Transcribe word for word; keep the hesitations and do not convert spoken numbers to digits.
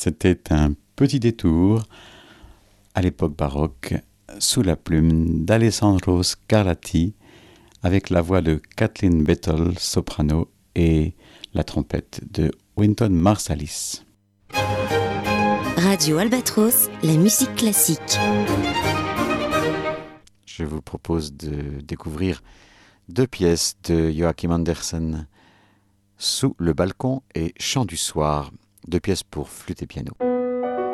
C'était un petit détour à l'époque baroque sous la plume d'Alessandro Scarlatti avec la voix de Kathleen Battle, soprano, et la trompette de Wynton Marsalis. Radio Albatros, la musique classique. Je vous propose de découvrir deux pièces de Joachim Andersen, Sous le balcon et Chant du soir, deux pièces pour flûte et piano.